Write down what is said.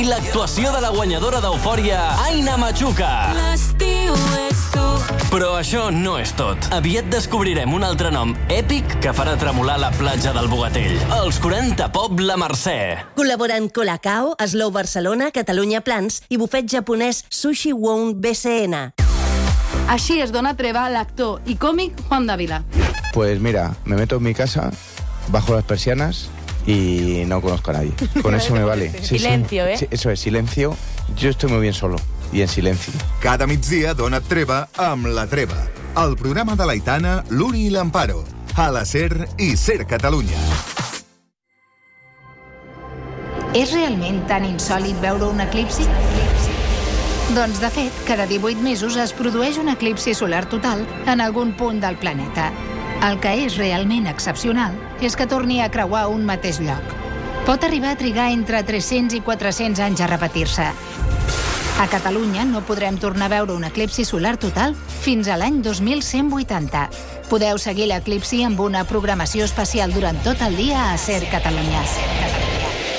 I l'actuació de la guanyadora d'Eufòria, Aina Machuca. L'estiu ets tu. Però això no és tot. Aviat descobrirem un altre nom èpic que farà tremolar la platja del Bogatell. Els 40 Pop La Mercè. Col·laboren Colacao, Slow Barcelona, Catalunya Plans i bufet japonès Sushi Won BCN. Així es dona treva a l'actor i còmic Juan Dávila. Pues mira, me meto en mi casa, bajo las persianas y no conozco a nadie. Con eso me vale. Sí, Silencio, sí. Sí, eso es, silencio. Yo estoy muy bien solo y en silencio. Cada migdia dona't treva amb La Treva. El programa de l'Aitana, l'Uri i l'Amparo. A la SER i SER Catalunya. És realment tan insòlid veure un eclipsi? Doncs, de fet, cada 18 mesos es produeix un eclipsi solar total en algun punt del planeta. El que és realment excepcional és que torni a creuar un mateix lloc. Pot arribar a trigar entre 300 i 400 anys a repetir-se. A Catalunya no podrem tornar a veure un eclipsi solar total fins a l'any 2180. Podeu seguir l'eclipsi amb una programació especial durant tot el dia a SER Catalunya.